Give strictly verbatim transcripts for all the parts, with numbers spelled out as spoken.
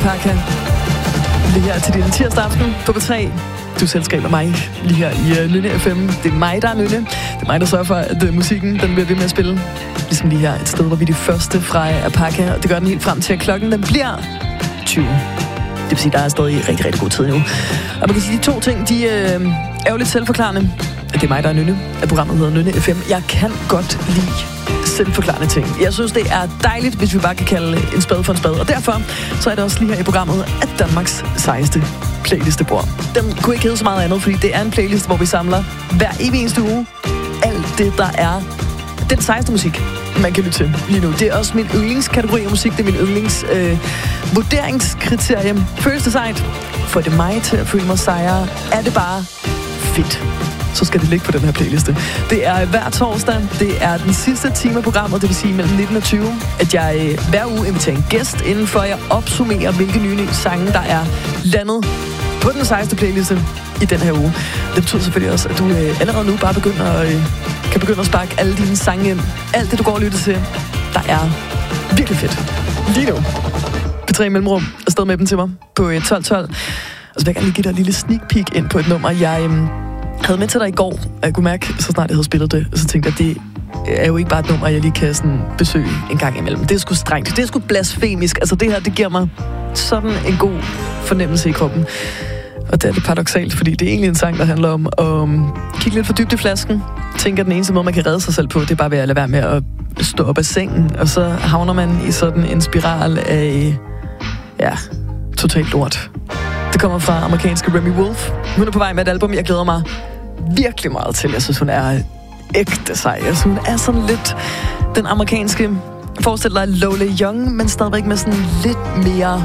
Apaka. Lige her til din tirsdag aften på B tre. Du selskaber mig lige her i uh, Nynne F M. Det er mig, der er Nynne. Det er mig, der sørger for, at uh, musikken den bliver ved med at spille. Ligesom lige her et sted, hvor vi er de første fra Apaka. Og det gør den helt frem til, at klokken den bliver tyve. Det vil sige, der er stadig rigtig, rigtig god tid nu. Og man kan sige, de to ting, de øh, er jo lidt selvforklarende. Det er mig, der er Nynne. At programmet hedder Nynne F M. Jeg kan godt lide selvforklarende ting. Jeg synes, det er dejligt, hvis vi bare kan kalde en spade for en spade. Og derfor så er det også lige her i programmet, at Danmarks sejeste playliste bor. Den kunne ikke hedde så meget andet, fordi det er en playlist, hvor vi samler hver evig eneste uge alt det, der er den sejeste musik, man kan lytte til lige nu. Det er også min yndlingskategori af musik. Det er min yndlings øh, vurderingskriterie. Føles det sejt? Får det mig til at føle mig sejere? Er det bare fedt? Så skal det ligge på den her playliste. Det er hver torsdag. Det er den sidste time af programmet, det vil sige mellem nitten og tyve, at jeg øh, hver uge inviterer en gæst, inden for jeg opsummerer, hvilke nye sange, der er landet på den sejeste playliste i den her uge. Det betyder selvfølgelig også, at du øh, allerede nu bare begynder, øh, kan begynde at sparke alle dine sange ind. Alt det, du går og lytter til, der er virkelig fedt. Lige nu. P tre Mellemrum afsted med dem til mig på øh, tolv tolv. Og så vil jeg gerne lige give dig en lille sneak peek ind på et nummer, jeg øh, havde med til dig i går. Jeg kunne mærke, så snart jeg havde spillet det, så tænkte jeg, at det er jo ikke bare et nummer, jeg lige kan sådan besøge en gang imellem. Det er sgu strengt. Det er sgu blasfemisk. Altså det her, det giver mig sådan en god fornemmelse i kroppen. Og det er lidt paradoksalt, fordi det er egentlig en sang, der handler om at kigge lidt for dybt i flasken. Tænker, at den eneste måde, man kan redde sig selv på, det er bare ved at lade være med at stå op af sengen. Og så havner man i sådan en spiral af, ja, totalt lort. Det kommer fra amerikanske Remi Wolf. Hun er på vej med et album, jeg glæder mig virkelig meget til. Jeg synes, hun er ægte sej. Jeg synes, hun er sådan lidt den amerikanske, forestil dig Lola Young, men stadigvæk med sådan lidt mere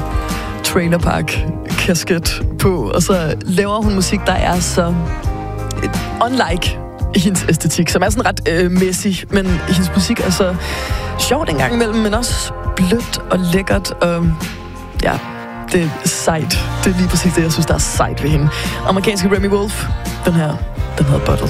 trailerpark-kasket på, og så laver hun musik, der er så unlike hendes æstetik, som er sådan ret øh, messy, men hendes musik er så sjovt en gang imellem, men også blødt og lækkert, og ja, det er sejt. Det er lige præcis det, jeg synes, der er sejt ved hende. Amerikanske Remi Wolf, den her, den hedder Bottle.